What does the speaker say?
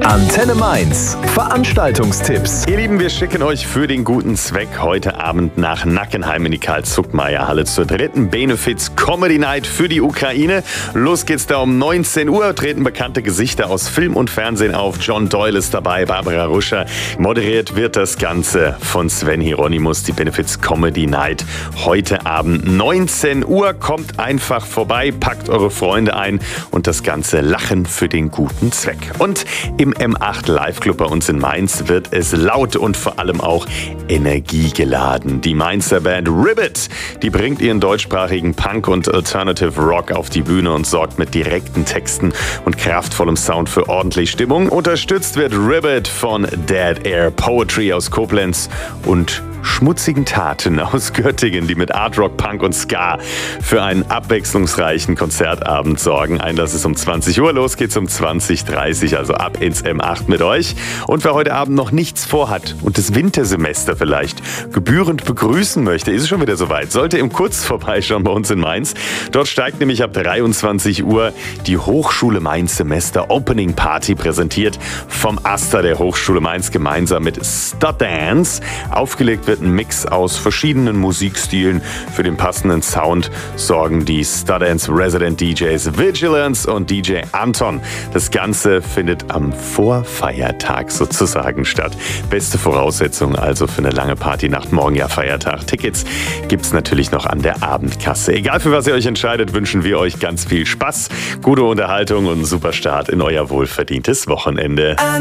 Antenne Mainz. Veranstaltungstipps. Ihr Lieben, wir schicken euch für den guten Zweck heute Abend nach Nackenheim in die Karl-Zuckmayer-Halle zur dritten Benefiz Comedy Night für die Ukraine. Los geht's da um 19 Uhr, treten bekannte Gesichter aus Film und Fernsehen auf. John Doyle ist dabei, Barbara Ruscher. Moderiert wird das Ganze von Sven Hieronymus, die Benefiz Comedy Night. Heute Abend 19 Uhr, kommt einfach vorbei, packt eure Freunde ein und das Ganze Lachen für den guten Zweck. Und im M8 Live Club bei uns in Mainz wird es laut und vor allem auch energiegeladen. Die Mainzer Band Ribbit, die bringt ihren deutschsprachigen Punk und Alternative Rock auf die Bühne und sorgt mit direkten Texten und kraftvollem Sound für ordentlich Stimmung. Unterstützt wird Ribbit von Dead Air Poetry aus Koblenz und schmutzigen Taten aus Göttingen, die mit Art Rock, Punk und Ska für einen abwechslungsreichen Konzertabend sorgen. Einlass ist um 20 Uhr, los geht's um 20:30, also ab ins M8 mit euch. Und wer heute Abend noch nichts vorhat und das Wintersemester vielleicht gebührend begrüßen möchte, ist es schon wieder soweit. Sollte im Kurz vorbeischauen bei uns in Mainz. Dort steigt nämlich ab 23 Uhr die Hochschule Mainz Semester Opening Party, präsentiert vom AStA der Hochschule Mainz gemeinsam mit Studance. Aufgelegt wird ein Mix aus verschiedenen Musikstilen. Für den passenden Sound sorgen die Studance Resident DJs Vigilance und DJ Anton. Das Ganze findet am Vorfeiertag sozusagen statt. Beste Voraussetzung also für eine lange Partynacht. Morgen ja Feiertag. Tickets gibt's natürlich noch an der Abendkasse. Egal für was ihr euch entscheidet, wünschen wir euch ganz viel Spaß, gute Unterhaltung und einen super Start in euer wohlverdientes Wochenende.